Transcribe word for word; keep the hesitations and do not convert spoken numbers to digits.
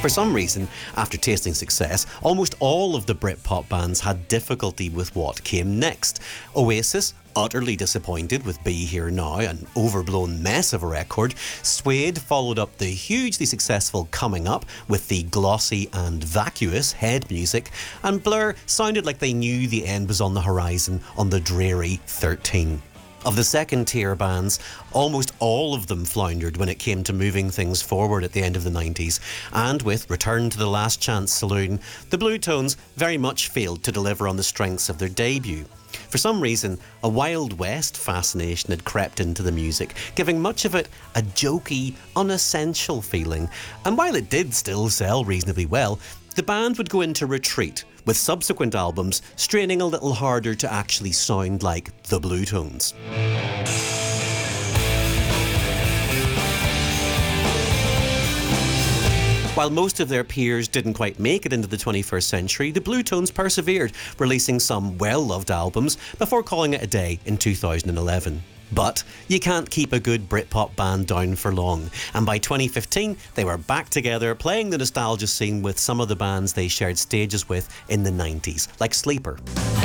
For some reason, after tasting success, almost all of the Britpop bands had difficulty with what came next. Oasis, utterly disappointed with Be Here Now, an overblown mess of a record. Suede followed up the hugely successful Coming Up with the glossy and vacuous Head Music, and Blur sounded like they knew the end was on the horizon on the dreary thirteen. Of the second tier bands, almost all of them floundered when it came to moving things forward at the end of the nineties, and with Return to the Last Chance Saloon, the Blue Tones very much failed to deliver on the strengths of their debut. For some reason, a Wild West fascination had crept into the music, giving much of it a jokey, unessential feeling, and while it did still sell reasonably well, the band would go into retreat, with subsequent albums straining a little harder to actually sound like the Blue Tones. While most of their peers didn't quite make it into the twenty-first century, the Blue Tones persevered, releasing some well-loved albums before calling it a day in two thousand eleven. But you can't keep a good Britpop band down for long, and by twenty fifteen they were back together playing the nostalgia scene with some of the bands they shared stages with in the nineties, like Sleeper.